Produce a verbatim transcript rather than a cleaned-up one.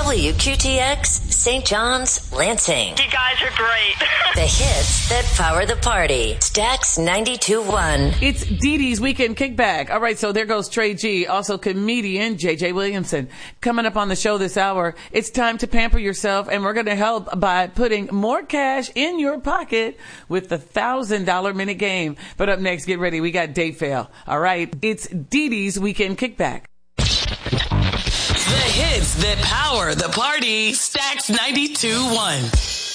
W Q T X, Saint John's, Lansing. You guys are great. The hits that power the party. Stax ninety-two point one. It's Dee Dee's Weekend Kickback. All right, so there goes Trey G, also comedian J J Williamson. Coming up on the show this hour, it's time to pamper yourself, and we're going to help by putting more cash in your pocket with the one thousand dollars minute game. But up next, get ready. We got Date Fail. All right, it's Dee Dee's Weekend Kickback. The hits that power the party. Stax ninety-two point one.